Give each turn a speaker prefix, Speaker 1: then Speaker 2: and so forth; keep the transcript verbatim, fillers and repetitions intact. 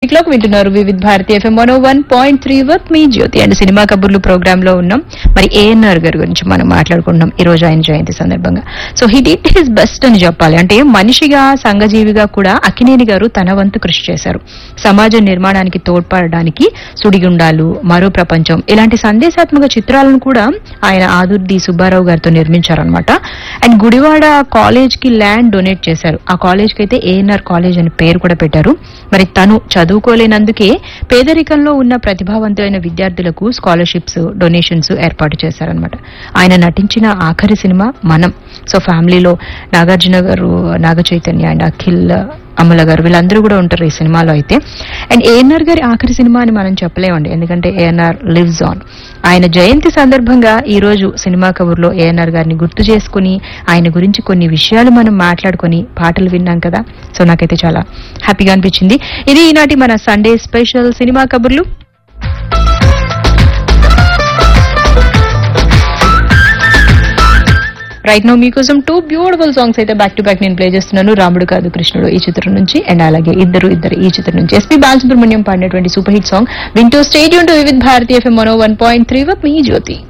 Speaker 1: Clock వింటున్నారు Vividh Bharati FM one one point three work me Jyothi and cinema కబుర్లు programme లో ఉన్నాం. మరి ఏఎన్ఆర్ గారి గురించి మనం మాట్లాడుకుంటున్నాం ఈ రోజు ఆయన జయంతి సందర్భంగా. So he did his best అని చెప్పాలి. అంటే మనిషిగా సంఘజీవిగా కూడా అక్కినేని గారు తన వంతు కృషి చేశారు. సమాజ నిర్మాణానికి తోడ్పడడానికి సుడిగుండాలు, మరో ప్రపంచం ఇలాంటి సందేశాత్మక చిత్రాలను కూడా ఆయన ఆదుర్ది సుబ్బారావు గారితో నిర్మించారనమాట. అండ్ గుడివాడ కాలేజ్ కి ల్యాండ్ డొనేట్ చేశారు. ఆ కాలేజ్ కి అయితే ఏఎన్ఆర్ కాలేజ్ అని పేరు కూడా పెట్టారు. మరి తను చదువుకోలేనందుకే పేదరికంలో ఉన్న ప్రతిభావంతులైన విద్యార్థులకు స్కాలర్షిప్స్, డొనేషన్స్ ఏర్పాటు చేశారనమాట. ఆయన నటించిన ఆఖరి సినిమా మనం. సో ఫ్యామిలీలో నాగార్జున గారు, నాగ చైతన్య అండ్ అఖిల్, అమల గారు వీళ్ళందరూ కూడా ఉంటారు ఈ సినిమాలో అయితే. అండ్ ఏఎన్ఆర్ గారి ఆఖరి సినిమా అని మనం చెప్పలేమండి, ఎందుకంటే ఏఎన్ఆర్ లివ్స్ ఆన్. ఆయన జయంతి సందర్భంగా ఈ రోజు సినిమా కబుర్లో ఏఎన్ఆర్ గారిని గుర్తు చేసుకుని ఆయన గురించి కొన్ని విషయాలు మనం మాట్లాడుకుని పాటలు విన్నాం కదా. సో నాకైతే చాలా హ్యాపీగా అనిపించింది. ఇది ఈనాటి మన సండే స్పెషల్ సినిమా కబుర్లు. రైట్ నో మీకోసం టూ బ్యూటిఫుల్ సాంగ్స్ అయితే బ్యాక్ టు బ్యాక్ నేను ప్లే చేస్తున్నాను. రాముడు కాదు కృష్ణుడు ఈ చిత్రం నుంచి, అండ్ అలాగే ఇద్దరు ఇద్దరు ఈ చిత్రం నుంచి ఎస్పీ బాలసుబ్రహ్మణ్యం పాడినటువంటి సూపర్ హిట్ సాంగ్ వింటూ stadium to Vividh Bharati FM one one point three work me Jyothi.